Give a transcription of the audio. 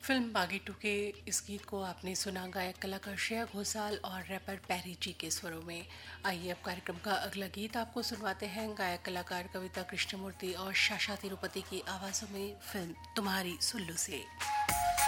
Film बागी to के इस गीत को आपने सुना गायक कलाकार श्रेया घोषाल और रैपर पैरी जी के स्वरों में। आइए अब कार्यक्रम का अगला गीत आपको सुनवाते हैं गायक कलाकार कविता कृष्णमूर्ति और शाशा तिरुपति की आवाज़ों में फिल्म तुम्हारी सुल्लू से।